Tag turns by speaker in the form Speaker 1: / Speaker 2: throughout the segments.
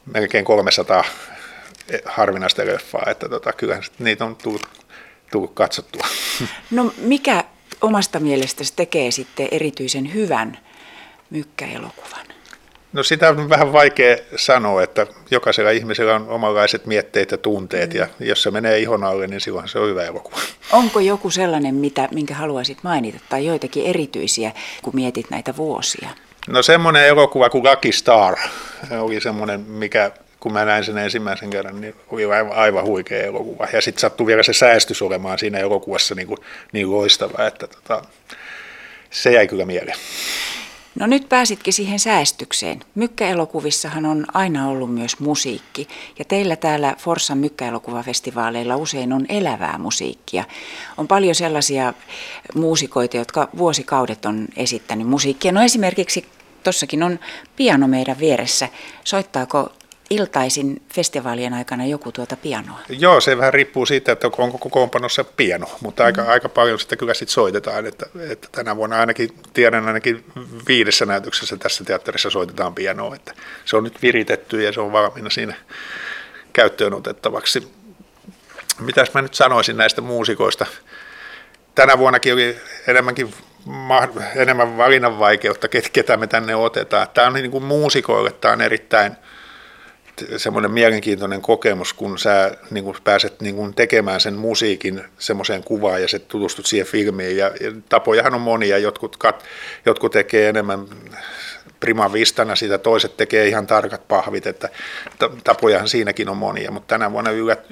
Speaker 1: melkein 300 harvinaista leffaa, että kyllähän niitä on tullut katsottua.
Speaker 2: No mikä omasta mielestäsi tekee sitten erityisen hyvän mykkäelokuvan?
Speaker 1: No sitä on vähän vaikea sanoa, että jokaisella ihmisellä on omanlaiset mietteet ja tunteet, ja jos se menee ihon alle, niin silloin se on hyvä elokuva.
Speaker 2: Onko joku sellainen, minkä haluaisit mainita, tai joitakin erityisiä, kun mietit näitä vuosia?
Speaker 1: No semmoinen elokuva kuin Lucky Star oli semmoinen, mikä kun mä näin sen ensimmäisen kerran, niin oli aivan huikea elokuva. Ja sitten sattui vielä se säästys olemaan siinä elokuvassa niin loistava, että se jäi kyllä mieleen.
Speaker 2: No nyt pääsitkin siihen säästykseen. Mykkäelokuvissahan on aina ollut myös musiikki. Ja teillä täällä Forssan mykkäelokuvafestivaaleilla usein on elävää musiikkia. On paljon sellaisia muusikoita, jotka vuosikaudet on esittänyt musiikkia. No esimerkiksi tossakin on piano meidän vieressä. Soittaako iltaisin festivaalien aikana joku tuota pianoa?
Speaker 1: Joo, se vähän riippuu siitä, että onko kokoonpanossa piano, mutta aika paljon sitä kyllä sit soitetaan, että tänä vuonna tiedän ainakin 5 näytöksessä tässä teatterissa soitetaan pianoa, että se on nyt viritetty ja se on valmiina siinä käyttöön otettavaksi. Mitäs mä nyt sanoisin näistä muusikoista? Tänä vuonnakin oli enemmän valinnan vaikeutta, ketä me tänne otetaan. Tämä on niin kuin muusikoille, tämä on erittäin semmoinen mielenkiintoinen kokemus, kun sä niin kun pääset niin kun tekemään sen musiikin semmoiseen kuvaan ja sä tutustut siihen filmiin. Ja tapojahan on monia, jotkut tekee enemmän prima vistana sitä, toiset tekee ihan tarkat pahvit, että tapojahan siinäkin on monia, mutta tänä vuonna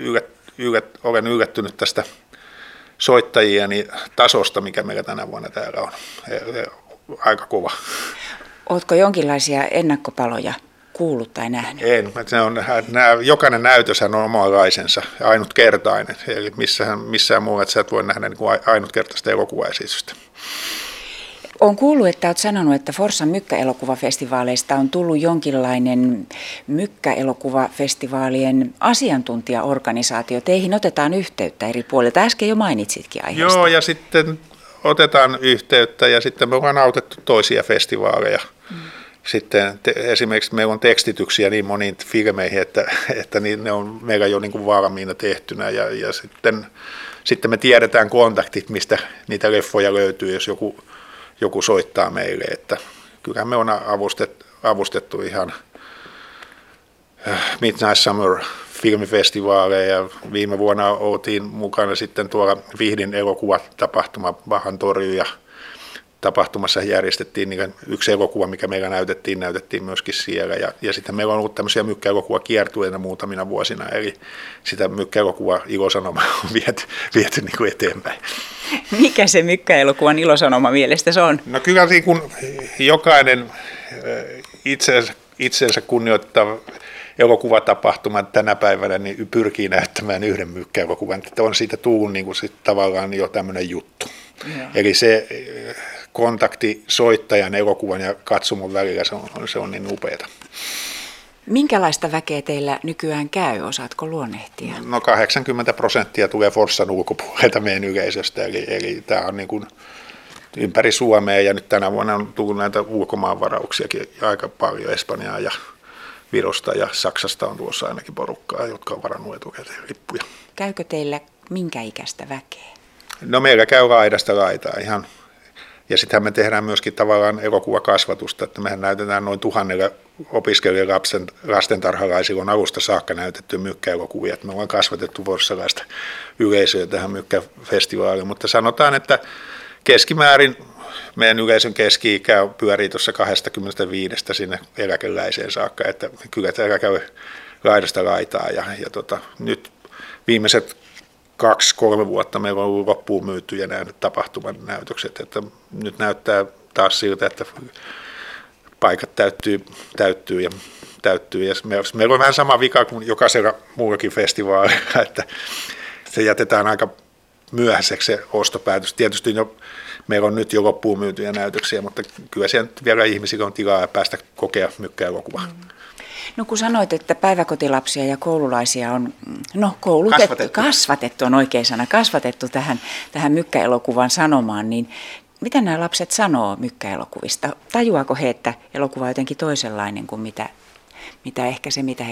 Speaker 1: olen yllättynyt tästä soittajieni tasosta, mikä meillä tänä vuonna täällä on. Aika kova.
Speaker 2: Ootko jonkinlaisia ennakkopaloja kuullut tai nähnyt?
Speaker 1: En. Jokainen näytöshän on omanlaisensa, ainutkertainen. Eli missään muualla sä et voi nähdä niin kuin ainutkertaista elokuvaesitystä.
Speaker 2: Olen kuullut, että olet sanonut, että Forssan mykkäelokuvafestivaaleista on tullut jonkinlainen mykkäelokuvafestivaalien asiantuntijaorganisaatio. Teihin otetaan yhteyttä eri puolilta. Äsken jo mainitsitkin aiheesta.
Speaker 1: Joo, ja sitten otetaan yhteyttä ja sitten me ollaan autettu toisia festivaaleja. Sitten esimerkiksi meillä on tekstityksiä niin moniin filmeihin, että ne on meillä jo niin kuin valmiina tehtynä ja sitten me tiedetään kontaktit, mistä niitä leffoja löytyy, jos joku soittaa meille, että kyllä me on avustettu ihan Midnight Summer filmifestivaaleja ja viime vuonna oltiin mukana sitten tuolla Vihdin elokuvatapahtuma Bahan torjuja. Tapahtumassa järjestettiin niin yksi elokuva, mikä meillä näytettiin myöskin siellä. Ja sitten meillä on ollut tämmöisiä mykkäelokuvakiertueita muutamina vuosina, eli sitä mykkäelokuvaa ilosanoma on viety niin kuin eteenpäin.
Speaker 2: Mikä se mykkäelokuvan ilosanoma mielestäsi on?
Speaker 1: No kyllä niin kuin jokainen itsensä kunnioittava elokuvatapahtuma tänä päivänä niin pyrkii näyttämään yhden mykkäelokuvan. Että on siitä tullut niin kuin sit tavallaan jo tämmöinen juttu. Ja. Eli se kontakti soittajan, elokuvan ja katsomon välillä, se on niin upeata.
Speaker 2: Minkälaista väkeä teillä nykyään käy? Osaatko luonnehtia?
Speaker 1: No 80% tulee Forssan ulkopuolelta meidän yleisöstä, eli tämä on niin kuin ympäri Suomea ja nyt tänä vuonna on tullut näitä ulkomaanvarauksiakin aika paljon Espanjaa ja Virosta ja Saksasta on tuossa ainakin porukkaa, jotka on varannut etukäteen lippuja. Käykö
Speaker 2: teillä minkä ikäistä väkeä?
Speaker 1: No meillä käy laidasta laitaa ihan. Ja sittenhän me tehdään myöskin tavallaan elokuvakasvatusta, että mehän näytetään noin 1000 opiskelijan lastentarhalaisilla on alusta saakka näytetty mykkäelokuvia. Me ollaan kasvatettu forssalaista yleisöä tähän mykkäfestivaaliin, mutta sanotaan, että keskimäärin meidän yleisön keski-ikä pyörii tuossa 25 sinne eläkeläiseen saakka, että kyllä täällä käy laidasta laitaa ja nyt viimeiset 2-3 vuotta meillä on ollut loppuun myytyjä nämä tapahtuman näytökset, että nyt näyttää taas siltä, että paikat täyttyy ja meillä on vähän sama vika kuin jokaisella muullakin festivaalilla, että se jätetään aika myöhäiseksi se ostopäätös. Tietysti meillä on nyt jo loppuun myytyjä näytöksiä, mutta kyllä siellä vielä ihmisillä on tilaa päästä kokea mykkäelokuvaa.
Speaker 2: No kun sanoit, että päiväkotilapsia ja koululaisia on kasvatettu on oikea sana, kasvatettu tähän mykkäelokuvan sanomaan, niin mitä nämä lapset sanoo mykkäelokuvista? Tajuako he, että elokuva on jotenkin toisenlainen kuin mitä he